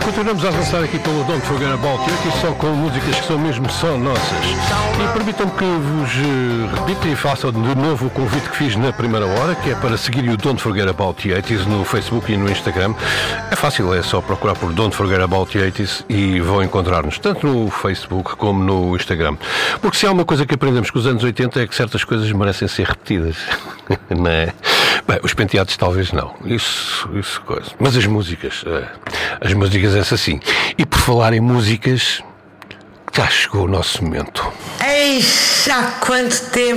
Continuamos a avançar aqui pelo Don't Forget About You, aqui só com músicas que são mesmo só nossas. E permitam-me que vos repita e faça de novo o convite que fiz na primeira hora, que é para seguir o Don't Forget About the 80s no Facebook e no Instagram. É fácil, é só procurar por Don't Forget About the 80s e vão encontrar-nos tanto no Facebook como no Instagram. Porque se há uma coisa que aprendemos com os anos 80 é que certas coisas merecem ser repetidas. Não é? Bem, os penteados talvez não. Isso coisa. Mas as músicas essas sim. E por falar em músicas, já chegou o nosso momento. Eixa, há quanto tempo!